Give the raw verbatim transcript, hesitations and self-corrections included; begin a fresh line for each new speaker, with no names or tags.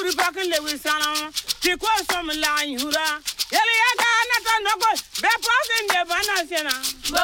uri bakin le wisana ti ko som la yura yele ya ga na ta no ko be pasin de bana sena